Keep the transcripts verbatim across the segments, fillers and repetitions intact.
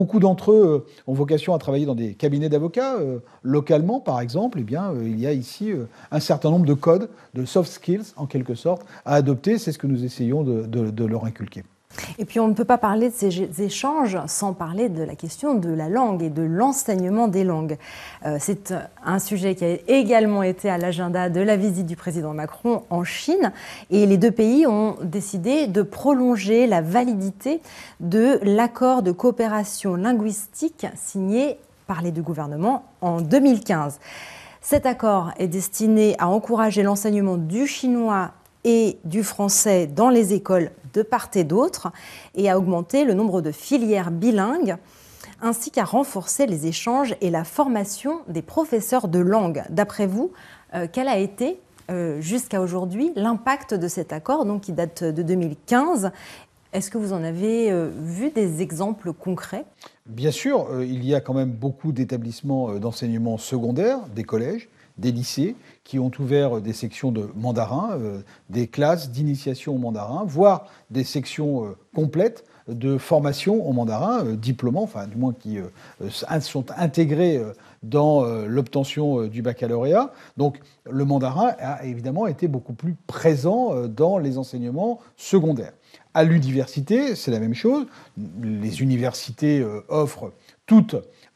Beaucoup d'entre eux euh, ont vocation à travailler dans des cabinets d'avocats. Euh, localement, par exemple, eh bien, euh, il y a ici euh, un certain nombre de codes, de soft skills, en quelque sorte, à adopter. C'est ce que nous essayons de, de, de leur inculquer. Et puis on ne peut pas parler de ces échanges sans parler de la question de la langue et de l'enseignement des langues. Euh, c'est un sujet qui a également été à l'agenda de la visite du président Macron en Chine. Et les deux pays ont décidé de prolonger la validité de l'accord de coopération linguistique signé par les deux gouvernements en deux mille quinze. Cet accord est destiné à encourager l'enseignement du chinois et du français dans les écoles de part et d'autre, et à augmenter le nombre de filières bilingues, ainsi qu'à renforcer les échanges et la formation des professeurs de langue. D'après vous, euh, quel a été euh, jusqu'à aujourd'hui l'impact de cet accord, donc, qui date de deux mille quinze? Est-ce que vous en avez euh, vu des exemples concrets? Bien sûr, euh, il y a quand même beaucoup d'établissements d'enseignement secondaire, des collèges, des lycées qui ont ouvert des sections de mandarin, euh, des classes d'initiation au mandarin, voire des sections euh, complètes de formation au mandarin, euh, diplômants, enfin du moins qui euh, sont intégrés euh, dans euh, l'obtention euh, du baccalauréat. Donc le mandarin a évidemment été beaucoup plus présent euh, dans les enseignements secondaires. À l'université, c'est la même chose. Les universités euh, offrent toutes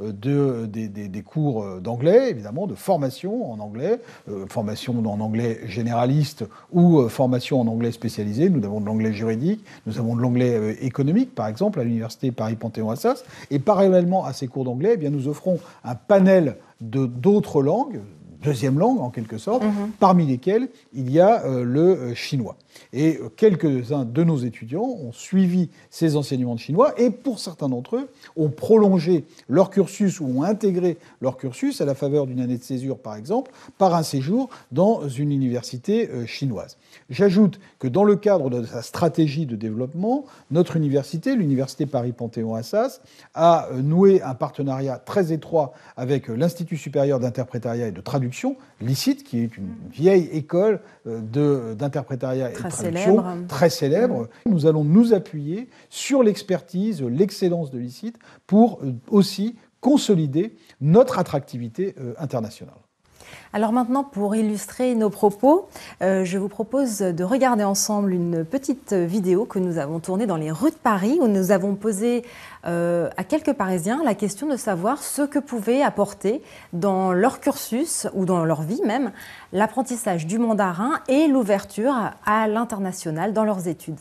De, des, des, des cours d'anglais, évidemment, de formation en anglais, euh, formation en anglais généraliste ou euh, formation en anglais spécialisé. Nous avons de l'anglais juridique, nous avons de l'anglais euh, économique, par exemple, à l'université Paris-Panthéon-Assas. Et parallèlement à ces cours d'anglais, eh bien, nous offrons un panel de, d'autres langues, deuxième langue en quelque sorte, mmh. parmi lesquelles il y a euh, le euh, chinois. Et euh, quelques-uns de nos étudiants ont suivi ces enseignements de chinois et pour certains d'entre eux ont prolongé leur cursus ou ont intégré leur cursus à la faveur d'une année de césure par exemple, par un séjour dans une université euh, chinoise. J'ajoute que dans le cadre de sa stratégie de développement, notre université, l'université Paris-Panthéon-Assas, a euh, noué un partenariat très étroit avec euh, l'Institut supérieur d'interprétariat et de traduction, l'I C I T, qui est une vieille école de, d'interprétariat et de traduction, célèbre. très célèbre. Mmh. Nous allons nous appuyer sur l'expertise, l'excellence de l'I C I T pour aussi consolider notre attractivité internationale. Alors maintenant, pour illustrer nos propos, euh, je vous propose de regarder ensemble une petite vidéo que nous avons tournée dans les rues de Paris, où nous avons posé euh, à quelques Parisiens la question de savoir ce que pouvait apporter dans leur cursus, ou dans leur vie même, l'apprentissage du mandarin et l'ouverture à l'international dans leurs études.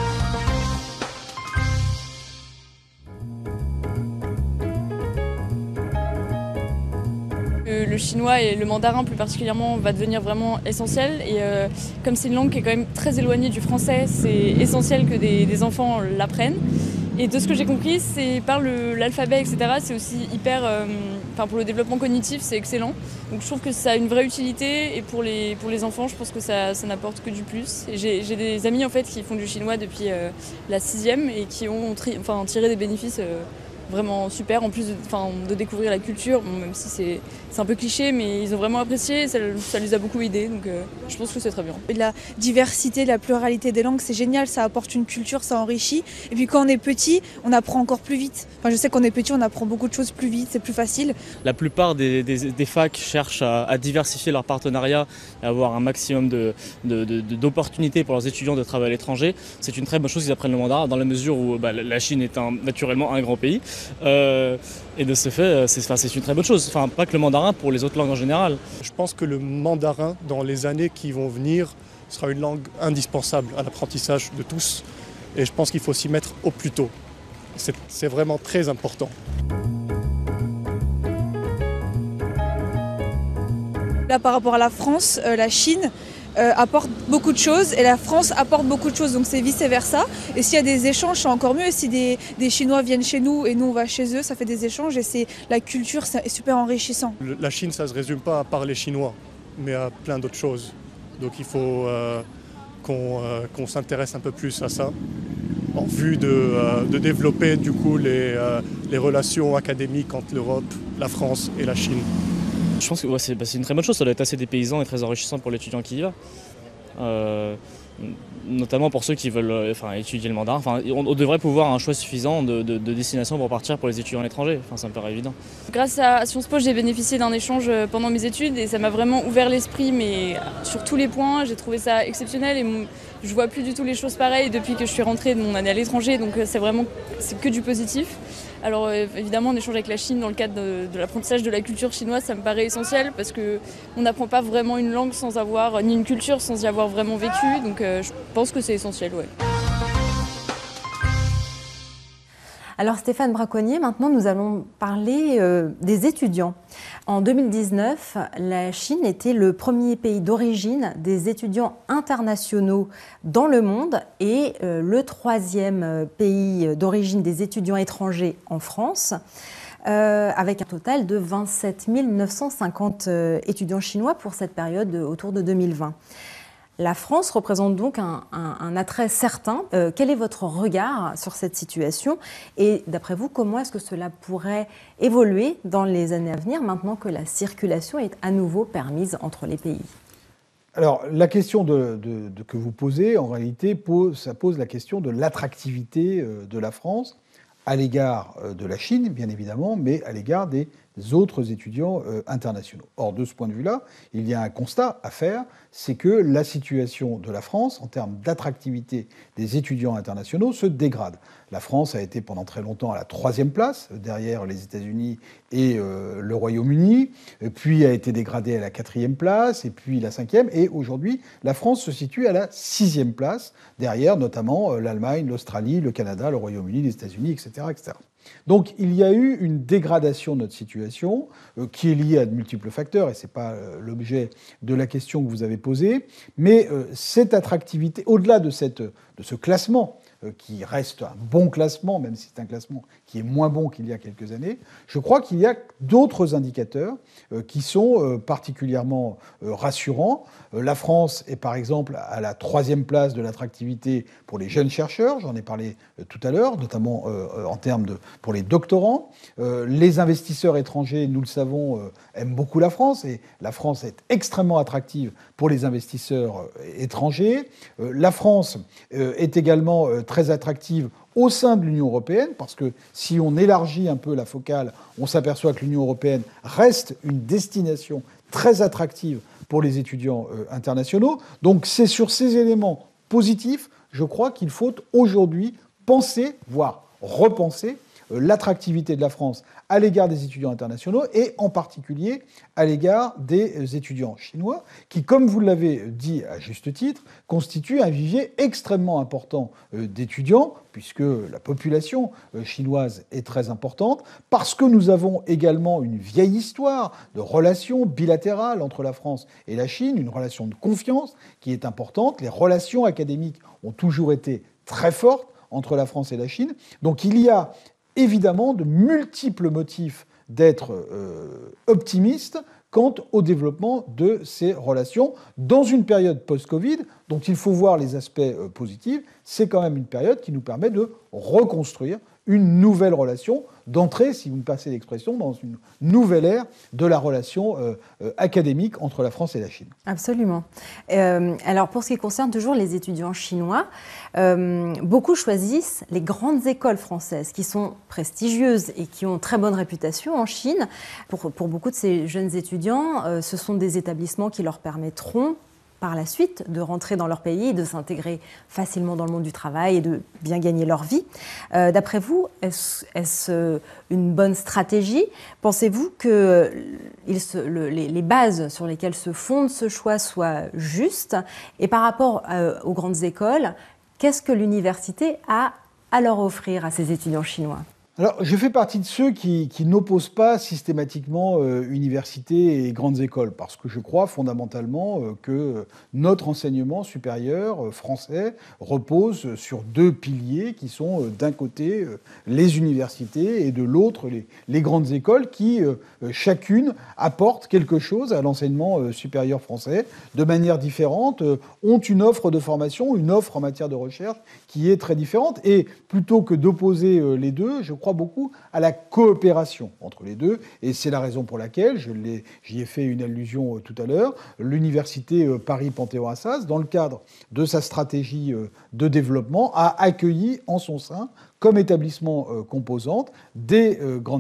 Le chinois et le mandarin plus particulièrement va devenir vraiment essentiel et euh, comme c'est une langue qui est quand même très éloignée du français, c'est essentiel que des, des enfants l'apprennent. Et de ce que j'ai compris, c'est par le, l'alphabet, et cetera, c'est aussi hyper, euh, enfin pour le développement cognitif, c'est excellent. Donc je trouve que ça a une vraie utilité et pour les, pour les enfants, je pense que ça, ça n'apporte que du plus. Et j'ai, j'ai des amis en fait qui font du chinois depuis euh, la sixième et qui ont tri, enfin, tiré des bénéfices euh, vraiment super, en plus de, enfin, de découvrir la culture, bon, même si c'est, c'est un peu cliché, mais ils ont vraiment apprécié, ça, ça les a beaucoup aidés, donc euh, je pense que c'est très bien. La diversité, la pluralité des langues, c'est génial, ça apporte une culture, ça enrichit, et puis quand on est petit, on apprend encore plus vite. Enfin, je sais qu'on est petit, on apprend beaucoup de choses plus vite, c'est plus facile. La plupart des, des, des facs cherchent à, à diversifier leur partenariat et avoir un maximum de, de, de, d'opportunités pour leurs étudiants de travailler à l'étranger. C'est une très bonne chose qu'ils apprennent le mandarin, dans la mesure où bah, la Chine est un, naturellement un grand pays. Euh, et de ce fait, c'est, enfin, c'est une très bonne chose. Enfin, pas que le mandarin, pour les autres langues en général. Je pense que le mandarin, dans les années qui vont venir, sera une langue indispensable à l'apprentissage de tous. Et je pense qu'il faut s'y mettre au plus tôt. C'est, c'est vraiment très important. Là, par rapport à la France, euh, la Chine euh, apporte beaucoup de choses et la France apporte beaucoup de choses, donc c'est vice-versa. Et s'il y a des échanges, c'est encore mieux. Si des, des Chinois viennent chez nous et nous on va chez eux, ça fait des échanges et c'est la culture, c'est super enrichissant. Le, la Chine, ça ne se résume pas à parler chinois, mais à plein d'autres choses. Donc il faut euh, qu'on, euh, qu'on s'intéresse un peu plus à ça, en vue de, euh, de développer du coup les, euh, les relations académiques entre l'Europe, la France et la Chine. Je pense que ouais, c'est, bah, c'est une très bonne chose, ça doit être assez dépaysant et très enrichissant pour l'étudiant qui y va. Euh, notamment pour ceux qui veulent enfin, étudier le mandarin. Enfin, on, on devrait pouvoir avoir un choix suffisant de, de, de destination pour partir pour les étudiants à l'étranger. Enfin, ça me paraît évident. Grâce à Sciences Po, j'ai bénéficié d'un échange pendant mes études et ça m'a vraiment ouvert l'esprit, mais sur tous les points. J'ai trouvé ça exceptionnel et mon, je vois plus du tout les choses pareilles depuis que je suis rentrée de mon année à l'étranger, donc c'est vraiment c'est que du positif. Alors euh, évidemment, on échange avec la Chine dans le cadre de, de l'apprentissage de la culture chinoise, ça me paraît essentiel parce qu'on n'apprend pas vraiment une langue sans avoir, ni une culture sans y avoir vraiment vécu, donc euh, je pense que c'est essentiel, ouais. Alors Stéphane Braconnier, maintenant nous allons parler euh, des étudiants. En deux mille dix-neuf, la Chine était le premier pays d'origine des étudiants internationaux dans le monde et euh, le troisième pays d'origine des étudiants étrangers en France, euh, avec un total de vingt-sept mille neuf cent cinquante euh, étudiants chinois pour cette période autour de deux mille vingt. La France représente donc un, un, un attrait certain. Euh, quel est votre regard sur cette situation? Et d'après vous, comment est-ce que cela pourrait évoluer dans les années à venir, maintenant que la circulation est à nouveau permise entre les pays? Alors, la question de, de, de que vous posez, en réalité, pose, ça pose la question de l'attractivité de la France à l'égard de la Chine, bien évidemment, mais à l'égard des autres étudiants euh, internationaux. Or, de ce point de vue-là, il y a un constat à faire, c'est que la situation de la France, en termes d'attractivité des étudiants internationaux, se dégrade. La France a été pendant très longtemps à la troisième place, derrière les États-Unis et euh, le Royaume-Uni, puis a été dégradée à la quatrième place, et puis la cinquième, et aujourd'hui, la France se situe à la sixième place, derrière notamment euh, l'Allemagne, l'Australie, le Canada, le Royaume-Uni, les États-Unis, et cetera, et cetera. Donc il y a eu une dégradation de notre situation euh, qui est liée à de multiples facteurs, et ce n'est pas euh, l'objet de la question que vous avez posée, mais euh, cette attractivité, au-delà de, cette, de ce classement, euh, qui reste un bon classement, même si c'est un classement qui est moins bon qu'il y a quelques années, je crois qu'il y a d'autres indicateurs euh, qui sont euh, particulièrement euh, rassurants. Euh, la France est par exemple à la troisième place de l'attractivité pour les jeunes chercheurs, j'en ai parlé euh, tout à l'heure, notamment euh, en termes de pour les doctorants. Euh, les investisseurs étrangers, nous le savons, euh, aiment beaucoup la France, et la France est extrêmement attractive pour les investisseurs euh, étrangers. Euh, la France euh, est également euh, très attractive au sein de l'Union européenne, parce que si on élargit un peu la focale, on s'aperçoit que l'Union européenne reste une destination très attractive pour les étudiants euh, internationaux. Donc c'est sur ces éléments positifs, je crois qu'il faut aujourd'hui penser, voire repenser, l'attractivité de la France à l'égard des étudiants internationaux et en particulier à l'égard des étudiants chinois qui, comme vous l'avez dit à juste titre, constituent un vivier extrêmement important d'étudiants puisque la population chinoise est très importante, parce que nous avons également une vieille histoire de relations bilatérales entre la France et la Chine, une relation de confiance qui est importante. Les relations académiques ont toujours été très fortes entre la France et la Chine. Donc il y a évidemment de multiples motifs d'être euh, optimiste quant au développement de ces relations dans une période post-Covid dont il faut voir les aspects euh, positifs. C'est quand même une période qui nous permet de reconstruire une nouvelle relation, d'entrer, si vous me passez l'expression, dans une nouvelle ère de la relation euh, euh, académique entre la France et la Chine. Absolument. Euh, alors pour ce qui concerne toujours les étudiants chinois, euh, beaucoup choisissent les grandes écoles françaises qui sont prestigieuses et qui ont très bonne réputation en Chine. Pour, pour beaucoup de ces jeunes étudiants, euh, ce sont des établissements qui leur permettront par la suite de rentrer dans leur pays, de s'intégrer facilement dans le monde du travail et de bien gagner leur vie. Euh, d'après vous, est-ce, est-ce une bonne stratégie? Pensez-vous que il se, le, les, les bases sur lesquelles se fonde ce choix soient justes? Et par rapport euh, aux grandes écoles, qu'est-ce que l'université a à leur offrir à ces étudiants chinois? Alors, je fais partie de ceux qui, qui n'opposent pas systématiquement euh, université et grandes écoles, parce que je crois fondamentalement euh, que notre enseignement supérieur euh, français repose sur deux piliers qui sont euh, d'un côté euh, les universités et de l'autre les, les grandes écoles qui, euh, chacune, apportent quelque chose à l'enseignement euh, supérieur français de manière différente, euh, ont une offre de formation, une offre en matière de recherche qui est très différente. Et plutôt que d'opposer euh, les deux, je croit beaucoup à la coopération entre les deux. Et c'est la raison pour laquelle, je l'ai, j'y ai fait une allusion tout à l'heure, l'université Paris-Panthéon-Assas, dans le cadre de sa stratégie de développement, a accueilli en son sein, comme établissement composante, des grandes